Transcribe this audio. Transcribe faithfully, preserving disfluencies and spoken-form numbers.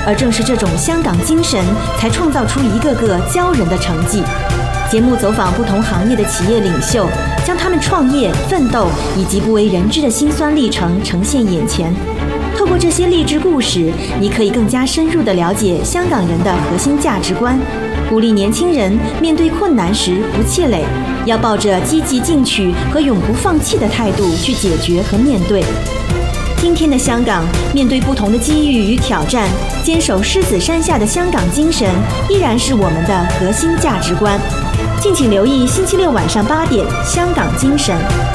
而正是这种香港精神，才创造出一个个骄人的成绩。节目走访不同行业的企业领袖，将他们创业、奋斗以及不为人知的辛酸历程呈现眼前。透过这些励志故事，你可以更加深入地了解香港人的核心价值观，鼓励年轻人面对困难时不气馁，要抱着积极进取和永不放弃的态度去解决和面对。今天的香港，面对不同的机遇与挑战，坚守狮子山下的香港精神，依然是我们的核心价值观。敬请留意星期六晚上八点，《香港精神》。